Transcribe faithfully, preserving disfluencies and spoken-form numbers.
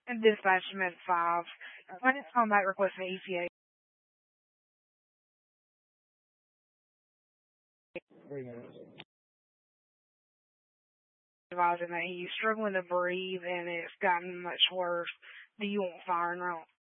And dispatch him at five. When it's combat request an E T A. Three minutes. Advising that he's struggling to breathe and it's gotten much worse. Do you want fire now?